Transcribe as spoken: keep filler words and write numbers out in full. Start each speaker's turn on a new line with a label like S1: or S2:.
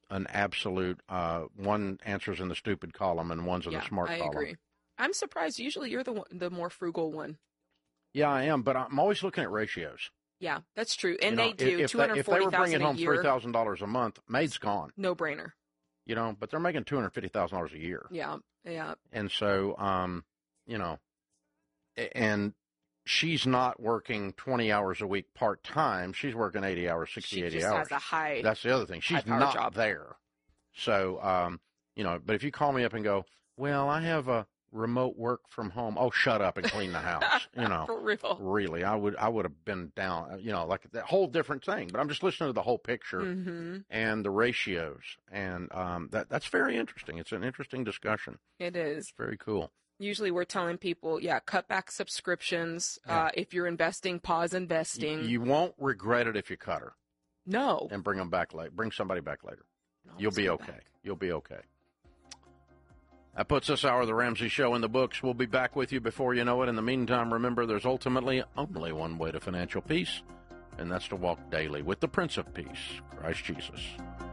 S1: an absolute, uh, one answers in the stupid column and one's in
S2: yeah,
S1: the smart
S2: I
S1: column.
S2: agree. I'm surprised. Usually you're the one, the more frugal one.
S1: Yeah, I am, but I'm always looking at ratios.
S2: Yeah, that's true. And
S1: you
S2: they
S1: know,
S2: do.
S1: if,
S2: two
S1: they,
S2: hundred
S1: if they
S2: forty
S1: were
S2: thousand
S1: bringing home
S2: a year.
S1: three thousand dollars a month, maid's gone.
S2: No brainer.
S1: You know, but they're making two hundred fifty thousand dollars a year.
S2: Yeah, yeah.
S1: And so, um, you know, and she's not working twenty hours a week part-time. She's working eighty hours, sixty,
S2: she
S1: eighty
S2: just
S1: hours.
S2: has a high.
S1: That's the other thing. She's not
S2: job.
S1: there. So, um, you know, but if you call me up and go, well, I have a remote work from home. Oh, shut up and clean the house. You know,
S2: For real.
S1: Really, I would, I would have been down, you know, like that whole different thing, but I'm just listening to the whole picture
S2: mm-hmm.
S1: and the ratios. And, um, that, that's very interesting. It's an interesting discussion.
S2: It is.
S1: It's very cool.
S2: Usually we're telling people, yeah, cut back subscriptions.
S1: Yeah.
S2: Uh, if you're investing, pause investing.
S1: You, you won't regret it if you cut her.
S2: No.
S1: And bring them back later. Bring somebody back later.
S2: No,
S1: You'll be okay. Back. You'll be okay. That puts this hour of the Ramsey Show in the books. We'll be back with you before you know it. In the meantime, remember there's ultimately only one way to financial peace, and that's to walk daily with the Prince of Peace, Christ Jesus.